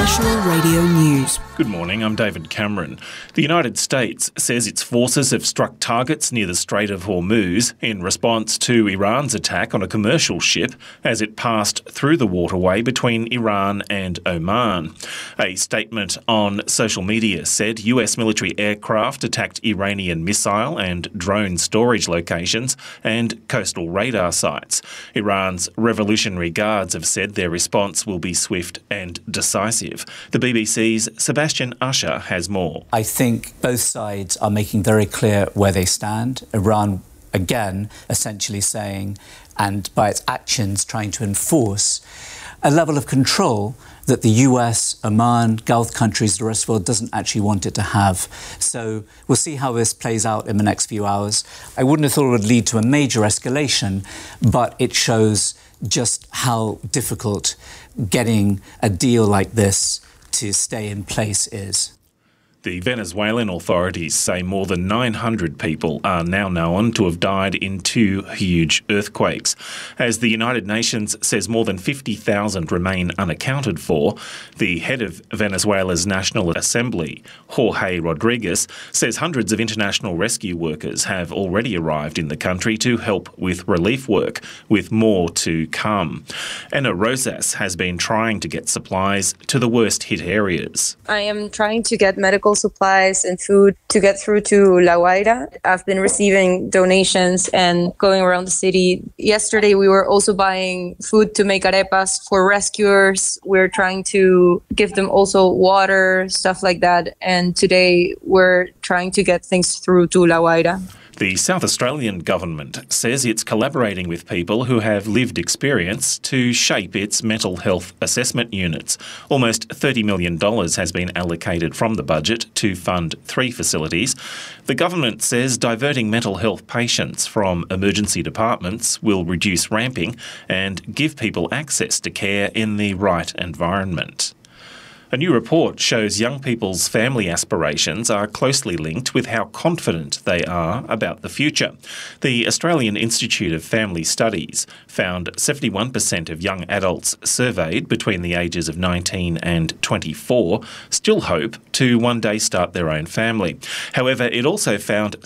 National Radio News. Good morning, I'm David Cameron. The United States says its forces have struck targets near the Strait of Hormuz in response to Iran's attack on a commercial ship as it passed through the waterway between Iran and Oman. A statement on social media said US military aircraft attacked Iranian missile and drone storage locations and coastal radar sites. Iran's Revolutionary Guards have said their response will be swift and decisive. The BBC's Sebastian Usher has more. I think both sides are making very clear where they stand. Iran, again, essentially saying, and by its actions trying to enforce, a level of control that the US, Oman, Gulf countries, the rest of the world doesn't actually want it to have. So we'll see how this plays out in the next few hours. I wouldn't have thought it would lead to a major escalation, but it shows just how difficult getting a deal like this to stay in place is. The Venezuelan authorities say more than 900 people are now known to have died in two huge earthquakes. As the United Nations says more than 50,000 remain unaccounted for, the head of Venezuela's National Assembly, Jorge Rodriguez, says hundreds of international rescue workers have already arrived in the country to help with relief work, with more to come. Anna Rosas has been trying to get supplies to the worst hit areas. I am trying to get medical supplies and food to get through to La Guaira. I've been receiving donations and going around the city. Yesterday, we were also buying food to make arepas for rescuers. We're trying to give them also water, stuff like that. And today, we're trying to get things through to La Guaira. The South Australian government says it's collaborating with people who have lived experience to shape its mental health assessment units. Almost $30 million has been allocated from the budget to fund 3 facilities. The government says diverting mental health patients from emergency departments will reduce ramping and give people access to care in the right environment. A new report shows young people's family aspirations are closely linked with how confident they are about the future. The Australian Institute of Family Studies found 71% of young adults surveyed between the ages of 19 and 24 still hope to one day start their own family. However, it also found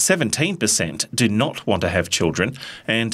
17% do not want to have children and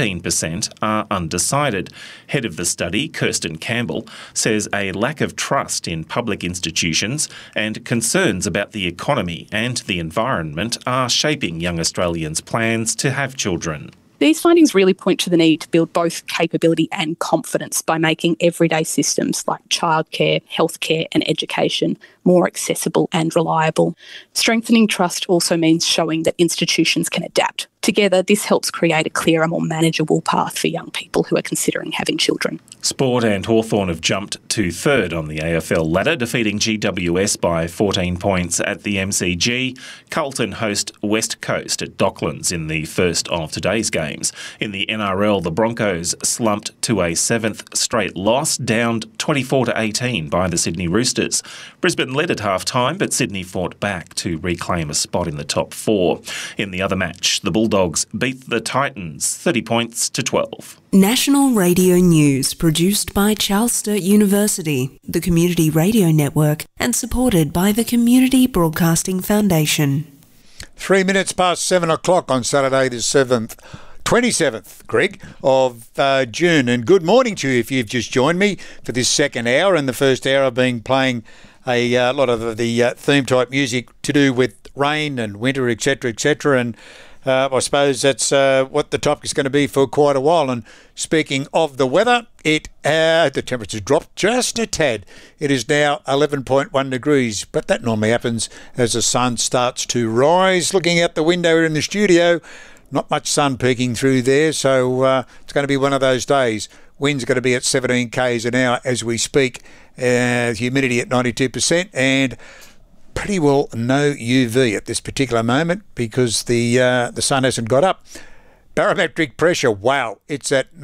13% are undecided. Head of the study, Kirsten Campbell, says a lack of trust in public institutions and concerns about the economy and the environment are shaping young Australians' plans to have children. These findings really point to the need to build both capability and confidence by making everyday systems like childcare, healthcare and education more accessible and reliable. Strengthening trust also means showing that institutions can adapt. Together, this helps create a clearer, more manageable path for young people who are considering having children. Sport and Hawthorn have jumped to third on the AFL ladder, defeating GWS by 14 points at the MCG. Carlton host West Coast at Docklands in the first of today's games. In the NRL, the Broncos slumped to a 7th straight loss, downed 24-18 by the Sydney Roosters. Brisbane led at half-time, but Sydney fought back to reclaim a spot in the top 4. In the other match, the Bulldogs beat the Titans 30 points to 12. National Radio News, produced by Charles Sturt University, the Community Radio Network, and supported by the Community Broadcasting Foundation. 3 minutes past 7 o'clock on Saturday the 27th, Greg, of June. And good morning to you if you've just joined me for this second hour. In the first hour, I've been playing a lot of the theme-type music to do with rain and winter, etc., etc., and I suppose that's what the topic is going to be for quite a while. And speaking of the weather, the temperature's dropped just a tad. It is now 11.1 degrees, but that normally happens as the sun starts to rise. Looking out the window here in the studio, not much sun peeking through there, so it's going to be one of those days. Wind's going to be at 17 k's an hour as we speak. Humidity at 92%, and pretty well no UV at this particular moment because the sun hasn't got up. Barometric pressure, wow, it's at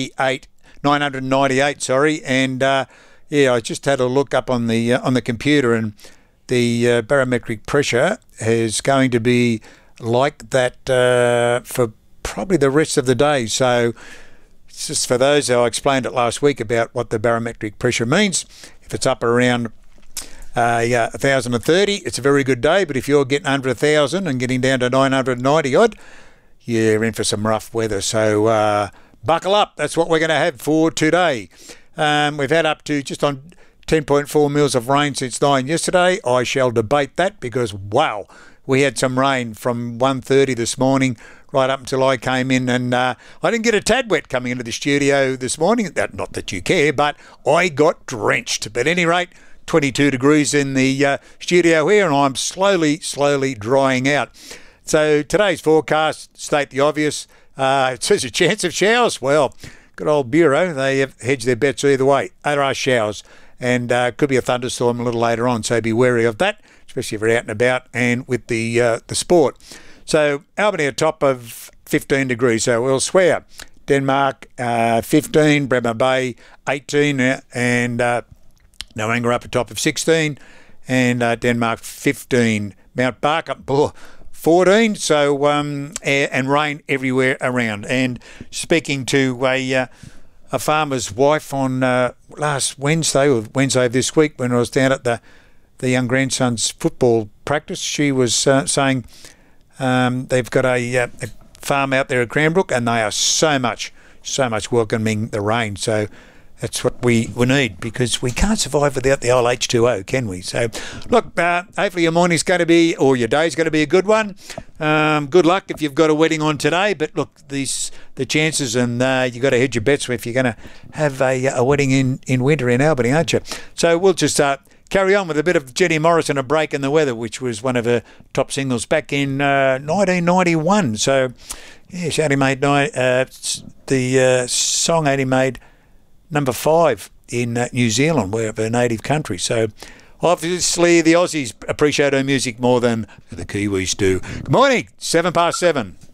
998, and I just had a look up on the computer, and the barometric pressure is going to be like that for probably the rest of the day. So it's just for those, I explained it last week about what the barometric pressure means. If it's up around 1,030. It's a very good day, but if you're getting under 1,000 and getting down to 990 odd, you're in for some rough weather. So buckle up. That's what we're going to have for today. We've had up to just on 10.4 mils of rain since 9 yesterday. I shall debate that because, wow, we had some rain from 1:30 this morning right up until I came in, and I didn't get a tad wet coming into the studio this morning. Not that you care, but I got drenched. But at any rate, 22 degrees in the studio here, and I'm slowly drying out. So today's forecast, state the obvious. It says a chance of showers. Well, good old Bureau, they have hedged their bets either way. There are showers, and could be a thunderstorm a little later on, so be wary of that, especially if you're out and about and with the sport. So Albany atop of 15 degrees, so elsewhere. Denmark 15, Bremer Bay 18, and Noanga up atop of 16, and Denmark 15. Mount Barker 14, so and rain everywhere around. And speaking to a farmer's wife on last Wednesday or Wednesday of this week when I was down at the young grandson's football practice, she was saying they've got a farm out there at Cranbrook, and they are so much welcoming the rain. So that's what we need, because we can't survive without the old H2O, can we? So, look, hopefully your morning's going to be, or your day's going to be a good one. Good luck if you've got a wedding on today. But look, the chances, and you've got to hedge your bets if you're going to have a wedding in winter in Albany, aren't you? So we'll just carry on with a bit of Jenny Morrison, A Break in the Weather, which was one of her top singles back in 1991. So, yeah, she only made the song only made number 5 in New Zealand, where her native country. So obviously the Aussies appreciate her music more than the Kiwis do. Good morning, 7 past 7.